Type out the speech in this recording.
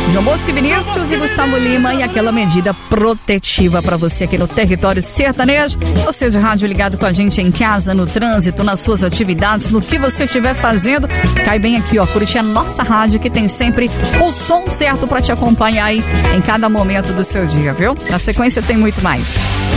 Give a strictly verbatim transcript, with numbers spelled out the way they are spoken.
João Bosco e Vinícius e Gustavo Lima e aquela medida protetiva para você aqui no Território Sertanejo. Você de rádio ligado com a gente em casa, no trânsito, nas suas atividades, no que você estiver fazendo, cai bem aqui, ó, curtir a nossa rádio que tem sempre o som certo para te acompanhar aí em cada momento do seu dia, viu? Na sequência tem muito mais.